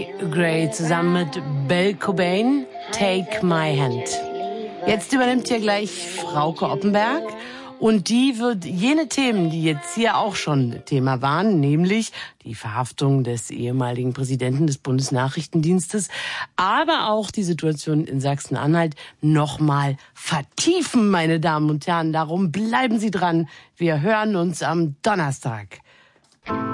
Gray zusammen mit Bill Cobain, Take My Hand. Jetzt übernimmt hier gleich Frauke Oppenberg und die wird jene Themen, die jetzt hier auch schon Thema waren, nämlich die Verhaftung des ehemaligen Präsidenten des Bundesnachrichtendienstes, aber auch die Situation in Sachsen-Anhalt nochmal vertiefen, meine Damen und Herren. Darum bleiben Sie dran. Wir hören uns am Donnerstag.